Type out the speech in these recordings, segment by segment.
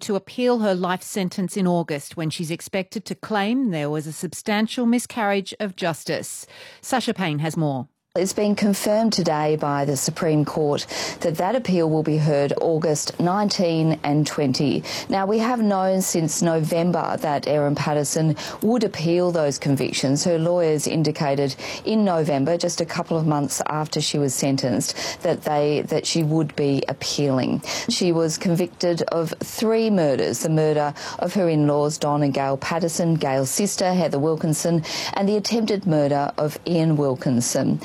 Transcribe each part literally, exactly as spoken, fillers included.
to appeal her life sentence in August, when she's expected to claim there was a substantial miscarriage of justice. Sasha Payne has more. It's been confirmed today by the Supreme Court that that appeal will be heard August nineteen and twenty. Now, we have known since November that Erin Patterson would appeal those convictions. Her lawyers indicated in November, just a couple of months after she was sentenced, that they that she would be appealing. She was convicted of three murders: the murder of her in-laws Don and Gail Patterson, Gail's sister Heather Wilkinson, and the attempted murder of Ian Wilkinson.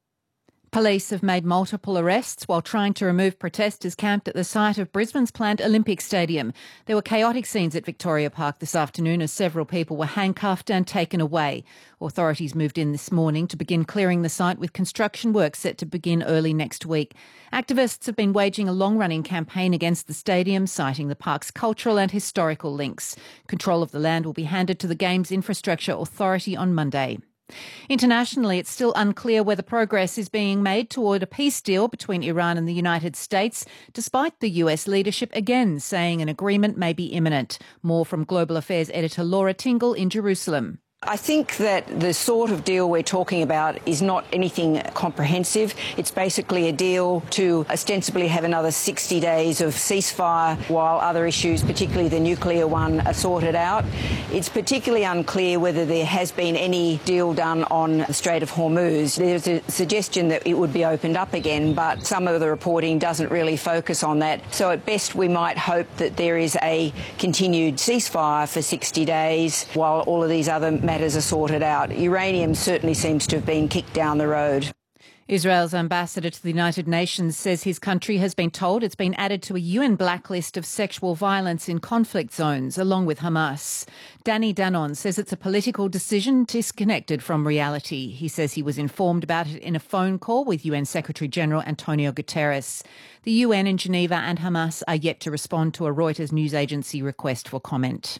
Police have made multiple arrests while trying to remove protesters camped at the site of Brisbane's planned Olympic Stadium. There were chaotic scenes at Victoria Park this afternoon as several people were handcuffed and taken away. Authorities moved in this morning to begin clearing the site, with construction work set to begin early next week. Activists have been waging a long-running campaign against the stadium, citing the park's cultural and historical links. Control of the land will be handed to the Games Infrastructure Authority on Monday. Internationally, it's still unclear whether progress is being made toward a peace deal between Iran and the United States, despite the U S leadership again saying an agreement may be imminent. More from Global Affairs editor Laura Tingle in Jerusalem. I think that the sort of deal we're talking about is not anything comprehensive. It's basically a deal to ostensibly have another sixty days of ceasefire while other issues, particularly the nuclear one, are sorted out. It's particularly unclear whether there has been any deal done on the Strait of Hormuz. There's a suggestion that it would be opened up again, but some of the reporting doesn't really focus on that. So at best we might hope that there is a continued ceasefire for sixty days while all of these other matters are sorted out. Uranium certainly seems to have been kicked down the road. Israel's ambassador to the United Nations says his country has been told it's been added to a U N blacklist of sexual violence in conflict zones, along with Hamas. Danny Danon says it's a political decision disconnected from reality. He says he was informed about it in a phone call with U N Secretary-General Antonio Guterres. The U N in Geneva and Hamas are yet to respond to a Reuters news agency request for comment.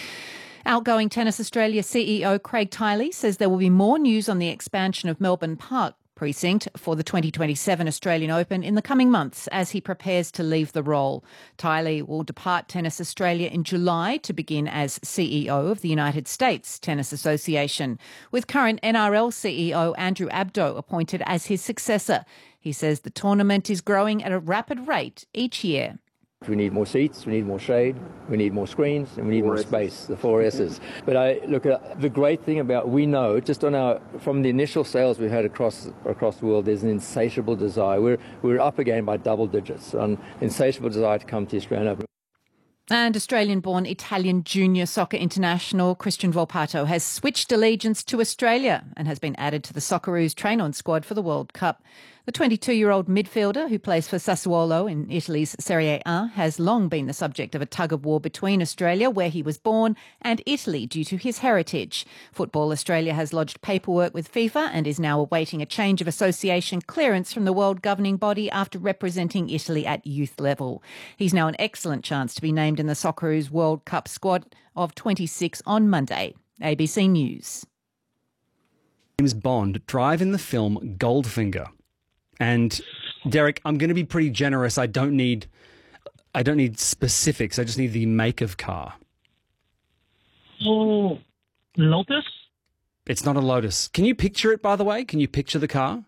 Outgoing Tennis Australia C E O Craig Tiley says there will be more news on the expansion of Melbourne Park precinct for the twenty twenty-seven Australian Open in the coming months as he prepares to leave the role. Tiley will depart Tennis Australia in July to begin as C E O of the United States Tennis Association, with current N R L C E O Andrew Abdo appointed as his successor. He says the tournament is growing at a rapid rate each year. We need more seats, we need more shade, we need more screens, and we need more space, the four S's. But I look at the great thing about, we know, just on our, from the initial sales we've had across across the world, there's an insatiable desire. We're, we're up again by double digits, an insatiable desire to come to the Australian Open. And Australian-born Italian junior soccer international Christian Volpato has switched allegiance to Australia and has been added to the Socceroos train-on squad for the World Cup. The twenty-two-year-old midfielder, who plays for Sassuolo in Italy's Serie A, has long been the subject of a tug-of-war between Australia, where he was born, and Italy due to his heritage. Football Australia has lodged paperwork with FIFA and is now awaiting a change of association clearance from the world governing body after representing Italy at youth level. He's now an excellent chance to be named in the Socceroos World Cup squad of twenty-six on Monday. A B C News. James Bond drive in the film Goldfinger. And Derek, I'm going to be pretty generous. I don't need, I don't need specifics. I just need the make of car. Oh, Lotus? It's not a Lotus. Can you picture it, by the way? Can you picture the car?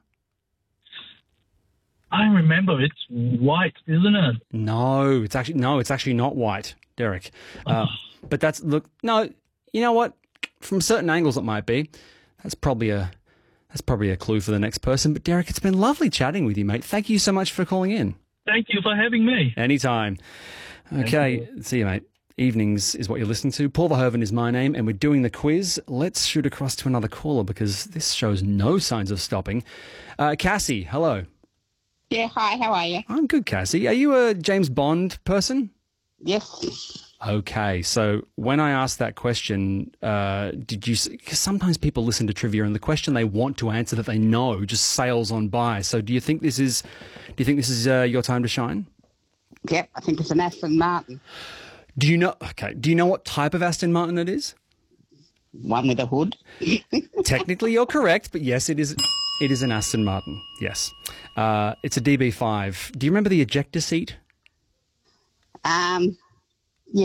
I remember it's white, isn't it? No, it's actually no, it's actually not white, Derek. Uh, but that's look. No, you know what? From certain angles, it might be. That's probably a. That's probably a clue for the next person. But Derek, it's been lovely chatting with you, mate. Thank you so much for calling in. Thank you for having me. Anytime. Okay, you. See you, mate. Evenings is what you're listening to. Paul Verhoeven is my name, and we're doing the quiz. Let's shoot across to another caller because this shows no signs of stopping. Uh, Cassie, hello. Yeah, hi, how are you? I'm good, Cassie. Are you a James Bond person? Yes. Okay, so when I asked that question, uh, did you... Because sometimes people listen to trivia and the question they want to answer that they know just sails on by. So do you think this is... Do you think this is uh, your time to shine? Yep, I think it's an Aston Martin. Do you know... Okay, do you know what type of Aston Martin it is? One with a hood. Technically, you're correct, but yes, it is... It is an Aston Martin, yes. Uh, it's a D B five. Do you remember the ejector seat? Um...